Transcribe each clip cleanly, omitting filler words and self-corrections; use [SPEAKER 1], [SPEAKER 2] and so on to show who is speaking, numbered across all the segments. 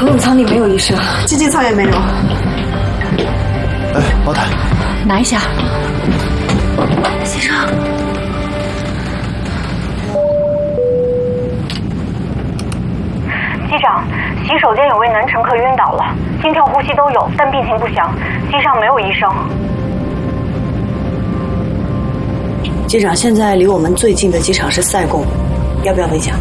[SPEAKER 1] 头等舱里没有医生，
[SPEAKER 2] 经济舱也没有。
[SPEAKER 3] 哎，老太，
[SPEAKER 1] 拿一下。先生。
[SPEAKER 4] 机长，洗手间有位男乘客晕倒了，心跳、呼吸都有，但病情不详，机上没有医生。
[SPEAKER 2] 机长，现在离我们最近的机场是塞贡，要不要备降？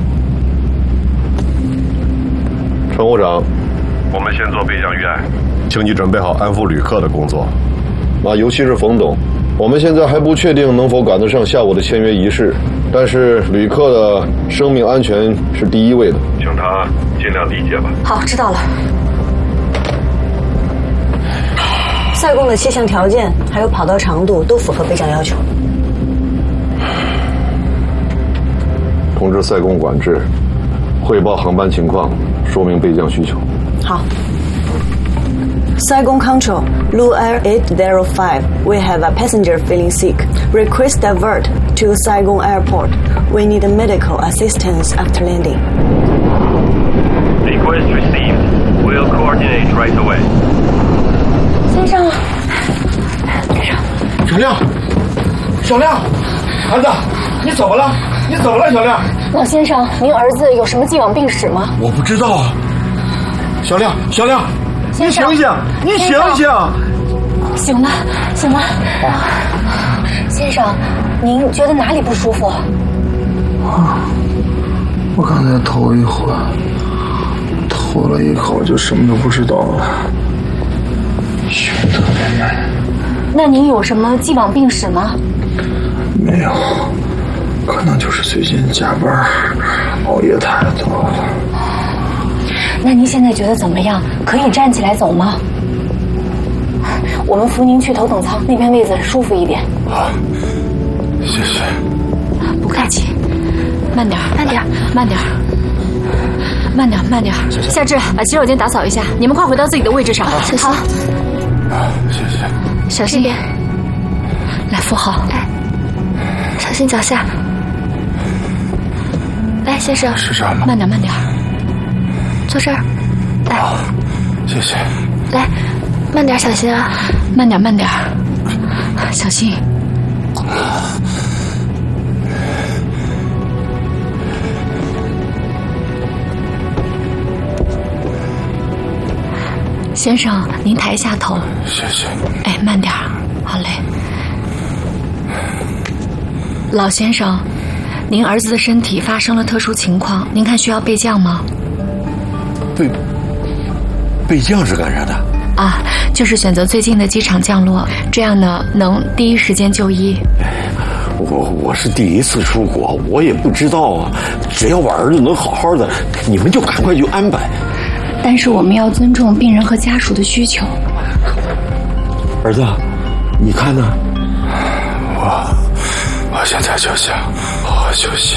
[SPEAKER 5] 乘务长，我们先做备降预案，请你准备好安抚旅客的工作。尤其是冯董，我们现在还不确定能否赶得上下午的签约仪式，但是旅客的生命安全是第一位的，请他尽量理解吧。
[SPEAKER 1] 好，知道了。
[SPEAKER 2] 塞贡的气象条件还有跑道长度都符合备降要求。
[SPEAKER 5] 通知塞贡管制，汇报航班情况，说明备降需求。
[SPEAKER 2] 好。Saigon Control, Blue Air 805. We have a passenger feeling sick. Request divert to Saigon Airport. We need medical assistance after landing.
[SPEAKER 6] Request received. We'll coordinate right away.
[SPEAKER 1] 先生，
[SPEAKER 3] 小亮，小亮，儿子，你怎么了？你怎么了，小亮？
[SPEAKER 1] 老先生，您儿子有什么既往病史吗？
[SPEAKER 3] 我不知道啊。小亮，小亮。你醒醒！你醒醒！
[SPEAKER 1] 醒了，醒了。先生，您觉得哪里不舒服？
[SPEAKER 7] 我刚才头一昏，吐了一口就什么都不知道了，胸特别闷。
[SPEAKER 1] 那您有什么既往病史吗？
[SPEAKER 7] 没有，可能就是最近加班熬夜太多了。
[SPEAKER 1] 那您现在觉得怎么样？可以站起来走吗？我们扶您去头等舱，那边位子舒服一点。
[SPEAKER 7] 好，谢谢。
[SPEAKER 1] 不客气，慢点，慢点，慢点，慢点，慢点。夏至，把洗手间打扫一下，你们快回到自己的位置上。好，
[SPEAKER 7] 谢谢。谢谢。
[SPEAKER 1] 小心点，来扶好。
[SPEAKER 8] 来，小心脚下。来，先生。
[SPEAKER 7] 是这样吗？
[SPEAKER 1] 慢点，慢点。
[SPEAKER 8] 坐这儿，来，
[SPEAKER 7] 好，谢谢。
[SPEAKER 8] 来，慢点，小心啊！
[SPEAKER 1] 慢点，慢点，小心。先生，您抬一下头。
[SPEAKER 7] 谢谢。
[SPEAKER 1] 哎，慢点，好嘞。老先生，您儿子的身体发生了特殊情况，您看需要备降吗？
[SPEAKER 3] 备降是干啥的？
[SPEAKER 1] 啊，就是选择最近的机场降落，这样呢能第一时间就医。
[SPEAKER 3] 我是第一次出国，我也不知道啊。只要我儿子能好好的，你们就赶快去安排。
[SPEAKER 1] 但是我们要尊重病人和家属的需求。
[SPEAKER 3] 儿子，你看呢？
[SPEAKER 7] 我现在就想好好休息。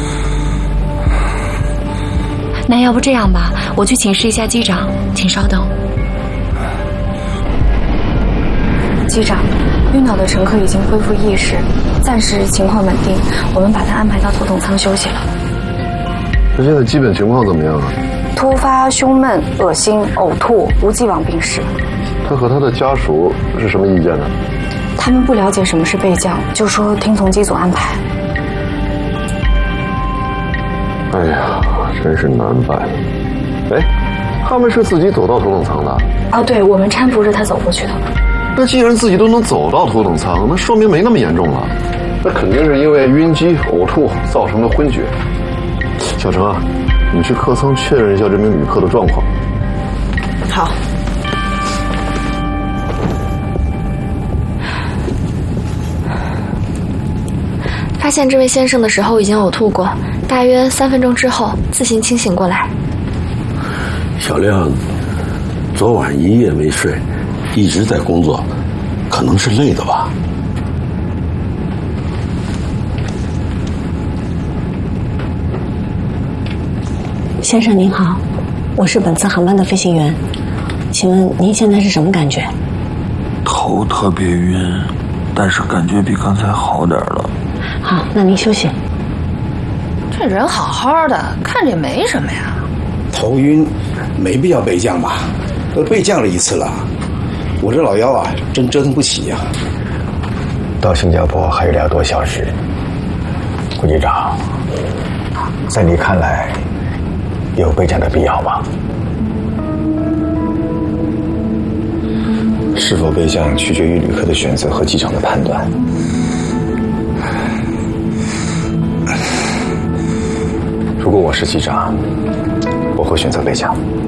[SPEAKER 1] 那要不这样吧，我去请示一下机长，请稍等。机长，晕倒的乘客已经恢复意识，暂时情况稳定，我们把他安排到头等舱休息了。
[SPEAKER 5] 他现在基本情况怎么样啊？
[SPEAKER 1] 突发胸闷、恶心、呕吐，无既往病史。
[SPEAKER 5] 他和他的家属是什么意见呢？
[SPEAKER 1] 他们不了解什么是备降，就说听从机组安排。
[SPEAKER 5] 哎呀，真是难办。哎，他们是自己走到头等舱的？
[SPEAKER 1] 哦，对，我们搀扶着他走过去的。
[SPEAKER 5] 那既然自己都能走到头等舱，那说明没那么严重了。那肯定是因为晕机、呕吐造成的昏厥。小程啊，你去客舱确认一下这名旅客的状况。
[SPEAKER 2] 好。
[SPEAKER 8] 发现这位先生的时候已经呕吐过，大约3分钟之后自行清醒过来。
[SPEAKER 3] 小亮，昨晚一夜没睡，一直在工作，可能是累的吧。
[SPEAKER 2] 先生您好，我是本次航班的飞行员，请问您现在是什么感觉？
[SPEAKER 7] 头特别晕，但是感觉比刚才好点了。
[SPEAKER 2] 好，那您休息。
[SPEAKER 9] 这人好好的，看着也没什么呀。 头晕，没必要备降吧？都备降了一次了，我这老腰啊，真折腾不起呀。
[SPEAKER 10] 到新加坡还有2多小时，顾局长，在你看来，有备降的必要吗？
[SPEAKER 7] 是否备降取决于旅客的选择和机长的判断。如果我是机长，我会选择备降。